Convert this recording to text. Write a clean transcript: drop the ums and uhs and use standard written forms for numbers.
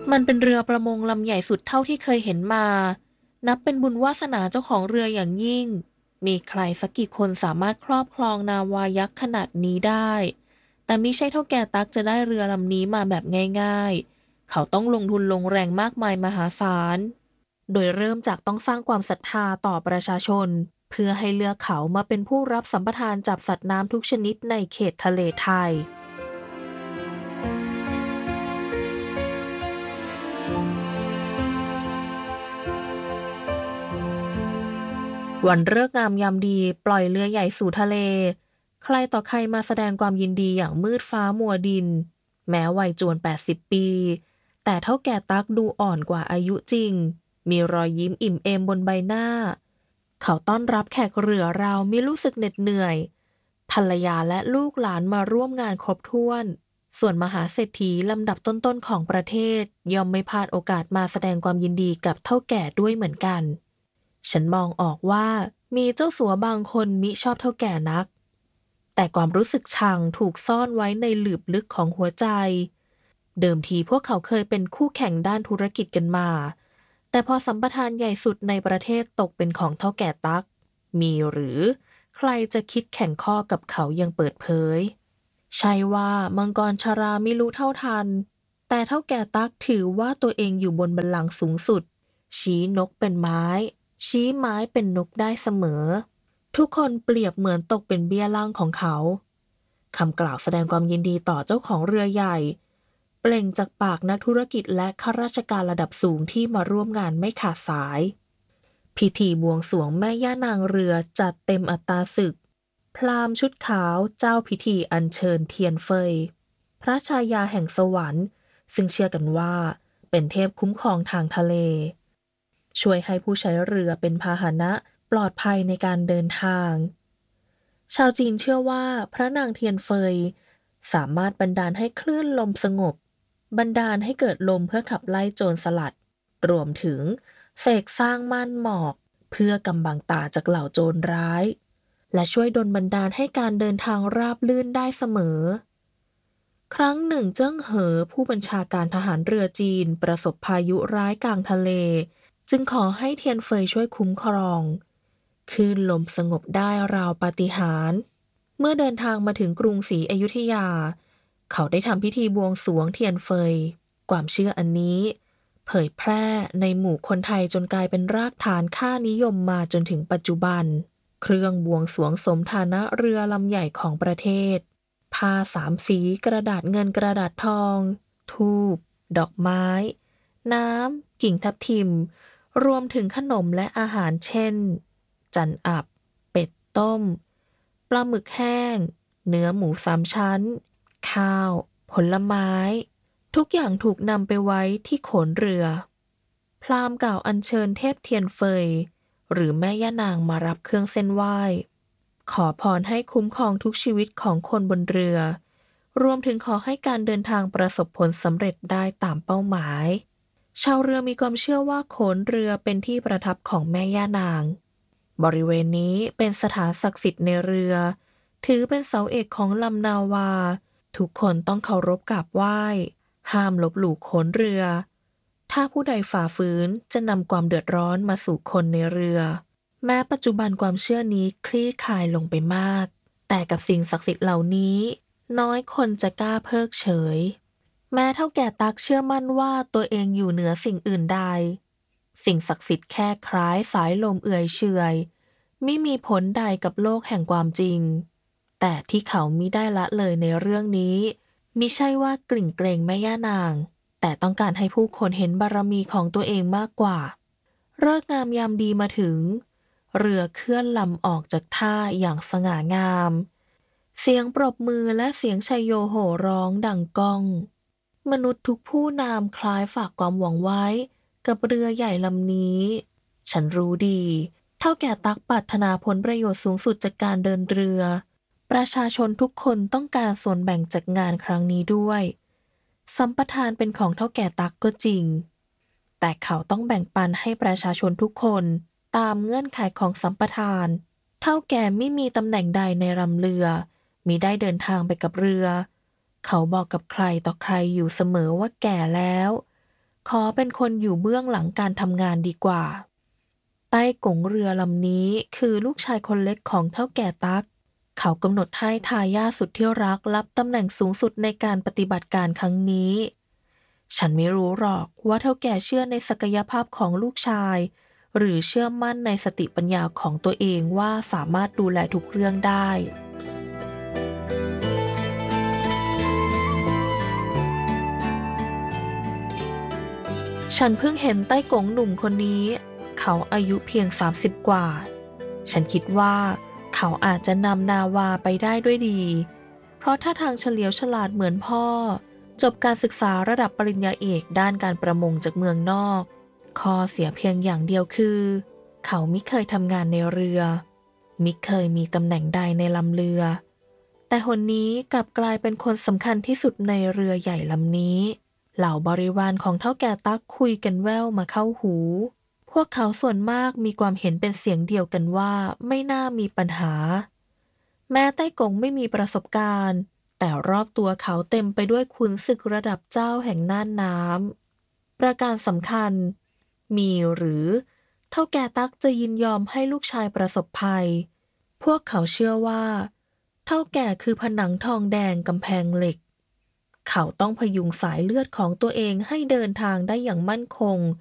มันเป็นเรือประมงลำใหญ่สุดเท่าที่เคยเห็นมา นับเป็นบุญวาสนาเจ้าของเรืออย่างยิ่ง มีใครสักกี่คนสามารถครอบครองนาวายักษ์ขนาดนี้ได้ แต่มิใช่เท่าแก่ตั๊กจะได้เรือลำนี้มาแบบง่ายๆ เขาต้องลงทุนลงแรงมากมายมหาศาล โดยเริ่มจากต้องสร้างความศรัทธาต่อประชาชน เพื่อให้เลือกเขามาเป็นผู้รับสัมปทานจับสัตว์น้ำทุกชนิดในเขตทะเลไทย วันฤกษ์งามยามดีปล่อยเรือใหญ่สู่ทะเลใครต่อใครมาแสดงความยินดีอย่างมืดฟ้ามัวดินแม้วัยจวน80ปีแต่เท่าแก่ตั๊กดูอ่อนกว่าอายุจริงมีรอยยิ้มอิ่มเอมบนใบหน้าเขาต้อนรับแขกเรือราวไม่รู้สึกเหน็ดเหนื่อยภรรยาและลูกหลานมาร่วมงานครบถ้วนส่วนมหาเศรษฐีลำดับต้นๆของประเทศย่อมไม่พลาดโอกาสมาแสดงความยินดีกับเท่าแก่ด้วยเหมือนกัน ฉันมองออกว่ามีเจ้าสัวบางคนมิชอบเท่าแก่นัก แต่ความรู้สึกชังถูกซ่อนไว้ในหลืบลึกของหัวใจ เดิมทีพวกเขาเคยเป็นคู่แข่งด้านธุรกิจกันมา แต่พอสัมปทานใหญ่สุดในประเทศตกเป็นของเท่าแก่ตั๊กมีหรือใครจะคิดแข่งข้อกับเขายังเปิดเผย ใช่ว่ามังกรชาราไม่รู้เท่าทัน แต่เท่าแก่ตั๊กถือว่าตัวเองอยู่บนบัลลังก์สูงสุด ชี้นกเป็นไม้ ชี้ไม้เป็นนกได้เสมอ ทุกคนเปรียบเหมือนตกเป็นเบี้ยล่างของเขาคำกล่าวแสดงความยินดีต่อเจ้าของเรือใหญ่เปล่งจากปากนักธุรกิจและข้าราชการระดับสูงที่มาร่วมงานไม่ขาดสาย พิธีบวงสรวงแม่ย่านางเรือจัดเต็มอัตราศึกพราหมณ์ชุดขาวเจ้าพิธีอัญเชิญเทียนเฟยพระชายาแห่งสวรรค์ซึ่งเชื่อกันว่าเป็นเทพคุ้มครองทางทะเลช่วยให้ผู้ใช้เรือเป็นพาหนะปลอดภัยในการเดินทางชาวจีนเชื่อว่าพระนางเทียนเฟยสามารถบันดาลให้คลื่นลมสงบบันดาลให้เกิดลมเพื่อขับไล่โจรสลัดรวมถึงเสกสร้างม่านหมอกเพื่อกำบังตาจากเหล่าโจรร้ายและช่วยดลบันดาลให้การเดินทางราบลื่นได้เสมอครั้งหนึ่งเจิ้งเหอผู้บัญชาการทหารเรือจีนประสบพายุร้ายกลางทะเลจึงขอให้เทียนเฟยช่วยคุ้มครองคลื่นลมสงบได้ราวปาฏิหาริย์เมื่อเดินทางมาถึงกรุงศรีอยุธยาเขาได้ทำพิธีบวงสรวงเทียนเฟยความเชื่ออันนี้เผยแพร่ในหมู่คนไทยจนกลายเป็นรากฐานค่านิยมมาจนถึงปัจจุบันเครื่องบวงสรวงสมฐานะเรือลำใหญ่ของประเทศผ้าสามสีกระดาษเงินกระดาษทองธูปดอกไม้น้ำกิ่งทับทิมรวมถึงขนมและอาหารเช่นจันอับเป็ดต้มปลาหมึกแห้งเนื้อหมูสามชั้นข้าวผลไม้ทุกอย่างถูกนำไปไว้ที่โขนเรือพราหมณ์กล่าวอัญเชิญเทพเทียนเฟยหรือแม่ย่านางมารับเครื่องเส้นไหว้ขอพรให้คุ้มครองทุกชีวิตของคนบนเรือรวมถึงขอให้การเดินทางประสบผลสำเร็จได้ตามเป้าหมายชาวเรือมีความเชื่อว่าโขนเรือเป็นที่ประทับของแม่ย่านางบริเวณนี้เป็นสถานศักดิ์สิทธิ์ในเรือถือเป็นเสาเอกของลำนาวาทุกคนต้องเคารพกราบไหว้ห้ามลบหลู่โขนเรือถ้าผู้ใดฝ่าฝืนจะนำความเดือดร้อนมาสู่คนในเรือแม้ปัจจุบันความเชื่อนี้คลี่คลายลงไปมากแต่กับสิ่งศักดิ์สิทธิ์เหล่านี้น้อยคนจะกล้าเพิกเฉยแม้เท่าแก่ตักเชื่อมั่นว่าตัวเองอยู่เหนือสิ่งอื่นใดสิ่งศักดิ์สิทธิ์แค่คล้ายสายลมเอื่อยเฉอยไม่มีผลใดกับโลกแห่งความจริงแต่ที่เขามิได้ละเลยในเรื่องนี้มิใช่ว่ากลิ่นเกรงแม่ย่านางแต่ต้องการให้ผู้คนเห็นบารมีของตัวเองมากกว่าฤกษ์งามยามดีมาถึงเรือเคลื่อนลำออกจากท่าอย่างสง่างามเสียงปรบมือและเสียงชัยโยโห่ร้องดังก้องมนุษย์ทุกผู้นามคล้ายฝากความหวังไว้กับเรือใหญ่ลำนี้ฉันรู้ดีเท่าแก่ตักปรารถนาผลประโยชน์สูงสุดจากการเดินเรือประชาชนทุกคนต้องการส่วนแบ่งจากงานครั้งนี้ด้วยสัมปทานเป็นของเท่าแก่ตักก็จริงแต่เขาต้องแบ่งปันให้ประชาชนทุกคนตามเงื่อนไขของสัมปทานเท่าแก่ไม่มีตำแหน่งใดในลำเรือมิได้เดินทางไปกับเรือเขาบอกกับใครต่อใครอยู่เสมอว่าแก่แล้วขอเป็นคนอยู่เบื้องหลังการทำงานดีกว่าใต้กงเรือลำนี้คือลูกชายคนเล็กของเฒ่าแก่ตั๊กเขากำหนดให้ทายาทสุดที่รักรับตำแหน่งสูงสุดในการปฏิบัติการครั้งนี้ฉันไม่รู้หรอกว่าเฒ่าแก่เชื่อในศักยภาพของลูกชายหรือเชื่อมั่นในสติปัญญาของตัวเองว่าสามารถดูแลทุกเรื่องได้ ฉันเพิ่งเห็นใต้กงหนุ่มคนนี้เขาอายุเพียง30กว่าฉันคิดว่าเขาอาจจะนำนาวาไปได้ด้วยดีเพราะท่าทางเฉลียวฉลาดเหมือนพ่อจบการศึกษาระดับปริญญาเอกด้านการประมงจากเมืองนอกข้อเสียเพียงอย่างเดียวคือเขาไม่เคยทำงานในเรือมิเคยมีตำแหน่งใดในลำเรือแต่หนนี้กลับกลายเป็นคนสำคัญที่สุดในเรือใหญ่ลำนี้ เหล่าบริวารของเฒ่าแก่ตั๊กคุยกันแว่วมาเข้าหู พวกเขาส่วนมากมีความเห็นเป็นเสียงเดียวกันว่าไม่น่ามีปัญหา แม้ไต้กงไม่มีประสบการณ์แต่รอบตัวเขาเต็มไปด้วยขุนศึกระดับเจ้าแห่งน่านน้ำ ประการสำคัญมีหรือเฒ่าแก่ตั๊กจะยินยอมให้ลูกชายประสบภัย พวกเขาเชื่อว่าเฒ่าแก่คือผนังทองแดงกำแพงเหล็ก เขาต้องพยุงสายเลือดของตัวเองให้เดินทางได้อย่างมั่นคง